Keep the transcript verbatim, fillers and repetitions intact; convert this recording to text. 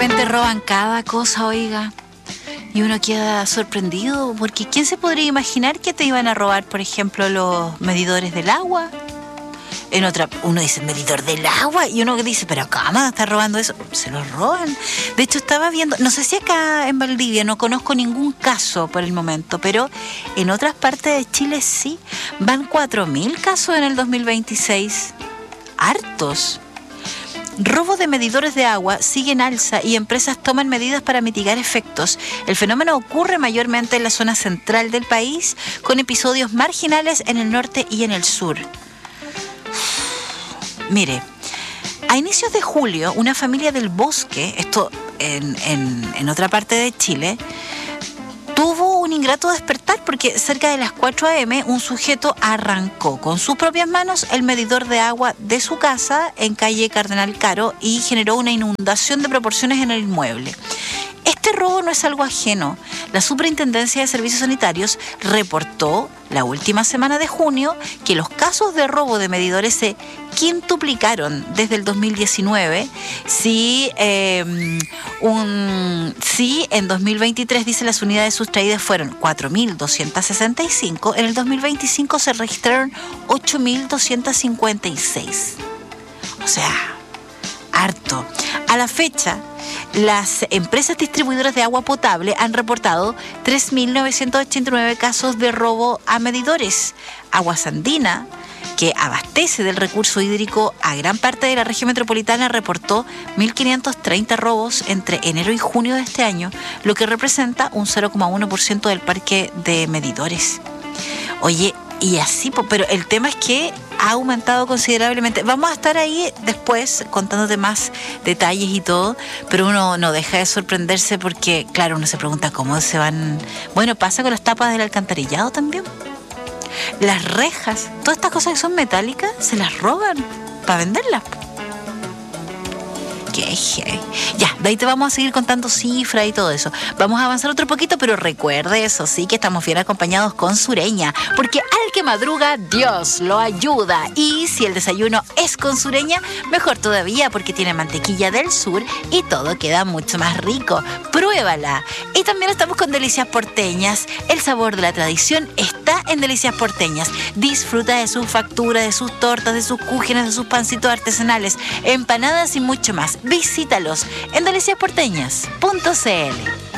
De repente roban cada cosa, oiga, y uno queda sorprendido, porque ¿quién se podría imaginar que te iban a robar, por ejemplo, los medidores del agua? En otra, uno dice, medidor del agua, y uno dice, pero ¿cómo está robando eso? Se lo roban. De hecho, estaba viendo, no sé si acá en Valdivia, no conozco ningún caso por el momento, pero en otras partes de Chile sí. Van cuatro mil casos en el dos mil veintiséis. Hartos. Robo de medidores de agua sigue en alza y empresas toman medidas para mitigar efectos. El fenómeno ocurre mayormente en la zona central del país, con episodios marginales en el norte y en el sur. Mire, a inicios de julio, una familia del Bosque, esto en, en, en otra parte de Chile, tuvo un ingrato despertar porque cerca de las cuatro a eme un sujeto arrancó con sus propias manos el medidor de agua de su casa en calle Cardenal Caro y generó una inundación de proporciones en el inmueble. Este robo no es algo ajeno. La Superintendencia de Servicios Sanitarios reportó la última semana de junio que los casos de robo de medidores se quintuplicaron desde el dos mil diecinueve. Sí, eh, un, sí, en dos mil veintitrés, dice, las unidades sustraídas fueron cuatro mil doscientas sesenta y cinco. En el dos mil veinticinco se registraron ocho mil doscientas cincuenta y seis. O sea, harto. A la fecha, las empresas distribuidoras de agua potable han reportado tres mil novecientos ochenta y nueve casos de robo a medidores. Aguas Andina, que abastece del recurso hídrico a gran parte de la región metropolitana, reportó mil quinientos treinta robos entre enero y junio de este año, lo que representa un cero coma uno por ciento del parque de medidores. Oye, y así, pero el tema es que ha aumentado considerablemente. Vamos a estar ahí después contándote más detalles y todo, pero uno no deja de sorprenderse porque, claro, uno se pregunta cómo se van... Bueno, pasa con las tapas del alcantarillado también. Las rejas, todas estas cosas que son metálicas, se las roban para venderlas. Qué heavy. Ya, de ahí te vamos a seguir contando cifras y todo eso. Vamos a avanzar otro poquito, pero recuerde eso sí, que estamos bien acompañados con Sureña, porque al que madruga, Dios lo ayuda. Y si el desayuno es con Sureña, mejor todavía, porque tiene mantequilla del sur y todo queda mucho más rico. Pruébala. Y también estamos con Delicias Porteñas. El sabor de la tradición está en Delicias Porteñas. Disfruta de sus facturas, de sus tortas, de sus cúgenes, de sus pancitos artesanales, empanadas y mucho más. Visítalos en delicias porteñas punto ce ele.